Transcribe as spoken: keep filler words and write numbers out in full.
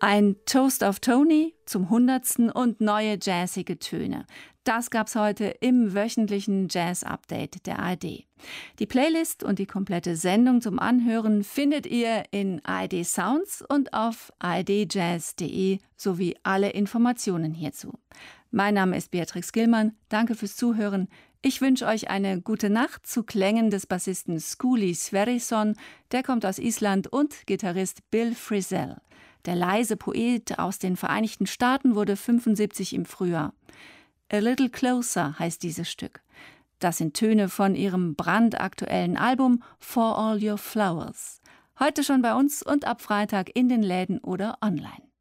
Ein Toast of Tony zum Hundertsten und neue jazzige Töne. Das gab's heute im wöchentlichen Jazz-Update der A R D. Die Playlist und die komplette Sendung zum Anhören findet ihr in A R D Sounds und auf a r d jazz punkt d e sowie alle Informationen hierzu. Mein Name ist Beatrix Gillmann. Danke fürs Zuhören. Ich wünsche euch eine gute Nacht zu Klängen des Bassisten Skúli Sverrisson. Der kommt aus Island, und Gitarrist Bill Frisell. Der leise Poet aus den Vereinigten Staaten wurde fünfundsiebzig im Frühjahr. A Little Closer heißt dieses Stück. Das sind Töne von ihrem brandaktuellen Album For All Your Flowers. Heute schon bei uns und ab Freitag in den Läden oder online.